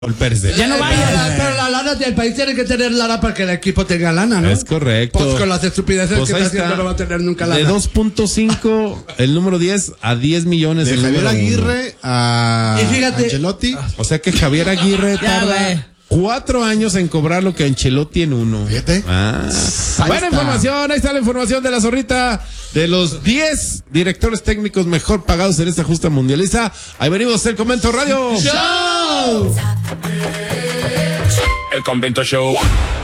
El Pérez. Ya no vaya. Pero la lana del país tiene que tener lana para que el equipo tenga lana, ¿no? Es correcto. Pues con las estupideces Pues que ahí está haciendo no va a tener nunca lana. De 2.5, el número 10 a 10 millones. De el Javier número Aguirre a Y fíjate- Ancelotti. O sea que Javier Aguirre Ya, tarda güey. 4 años en cobrar lo que Ancelotti en 1. Fíjate. Ah. Buena está. información, ahí está la información de la zorrita, de los 10 directores técnicos mejor pagados en esta justa mundialista. Ahí venimos, el Convento Radio. ¡Show! El Convento Show.